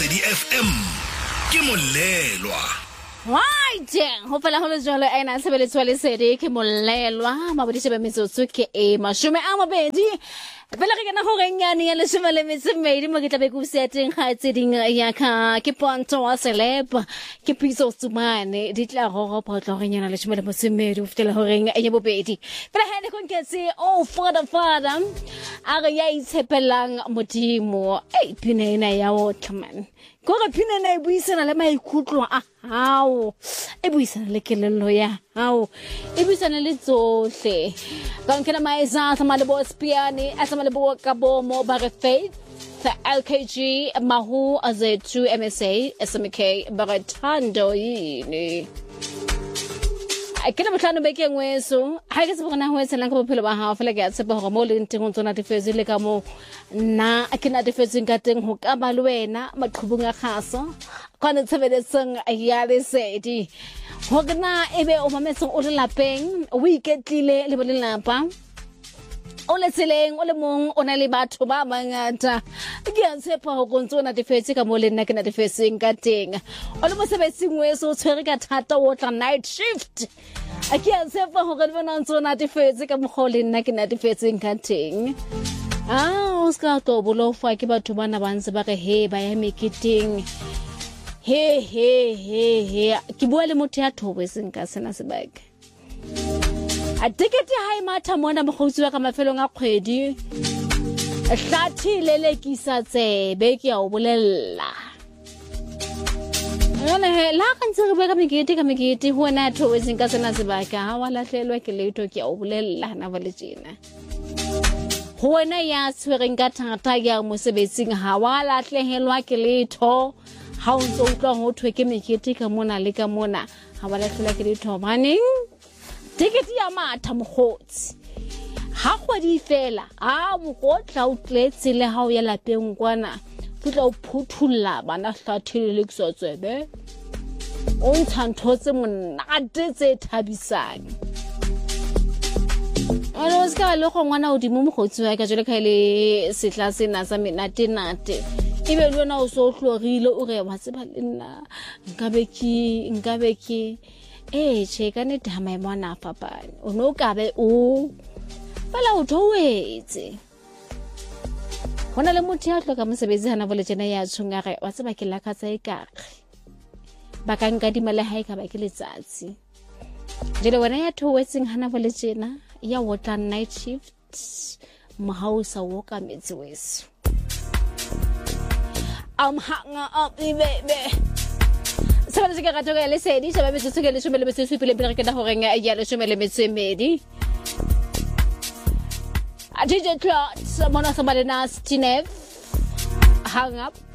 Lesedi FM ke molelwa. Right, ho fela ho le jwalo ena sebeletso Lesedi ke molelwa mabodishi ba metsotso ke mashome a mabedi fela re kena ho renyane ya leshome le metso mmedi mo ke tla be ke seteng ga tseding ya ka ke Ponto wa Celeb ke Piso Tsumane di tla go potlo renyana leshome le metso mmedi ho fela ho reng ya bobedi fela ha ne konketse father a re ya itshepelang modimo pinena ya o tlaman go re pinena e buisana le maikutlo a hao e buisana le kelello ya hao e buisana le tsohle ka nkela maeza sama le bo spiani asama le bo ka bomo ba re faith LKG mahu azethu MSA SMK ba re thando yini akena botlano be ke ngweso ha ke se bona ho etselang ka bophelo ba hao fela ke a tshepa hore mo le nteng o tsona difetse le ka mo na akena difetse ka teng ho ka ba le wena maqhubung a khaso kwana tsebeletseng ya Lesedi ho gna ebe o mametse o le lapeng o iketlile le bolelapa o le tseleng o le mong o na le batho ba mangata ke a tshepa ho kontsona difetse ka mo le nna ke na difetseng ka teng o le mosebetsing weso o tshwere ka thata o tla night shift a ke a tshepa ho re bona ntsona difetse ka mo le nna ke na difetseng ka teng o ska to bolofa ke batho bana ba ntse ba re he ba ya meketeng he ke bua le motho ya thobetseng ka sena sebaka a ticket ha matha mona mogotsi wa ka mafelong a kgwedi hlathi lelekisa tsebe ke a o bolella yona he la ka ntse re beka megete ho na thobetseng ka sena sebaka ha wa lahlelwa ke letho ke a o bolella na ba le tjena ho wena ya tshwereng ka thata ya mosebetsing ha wa lahlehelwa ke letho ha o ntse o tla ho thwe ke megete ka mona le ka mona ha wa lahlelwa ke letho baneng ticket ya matha mogotsi ha kgwedi fela bogotla o tletse le ha o ya lapeng kwana tla o phuthulla bana hlathile le ksotsebe o ntshantho tse monate tse thabisang ano ska le go ngwana o dimo mogotsi wa ka jole ka ile setla sena sa menate ebe le wena o so hlorile o re wa tseba le nna nkabe ke cheka ne dama e mwana papane o no ka be o bala o thowetse hona le motho ya tloka mosebetsi hana bole tjena ya tshunga re wa tseba ke lakatsa e kare ba ka nka dimale ha e ka ba ke letsatsi jele wena ya thowetseng hana bole tjena ya wota night shift mahausa wo ka metsi weso I'm hung up baby Saba se ka ga toka Lesedi saba be se ke le shumele be se supile pele ke da ho renga ya le shumele me tsemedi a DJ Clot mona sa malena Stinef hang up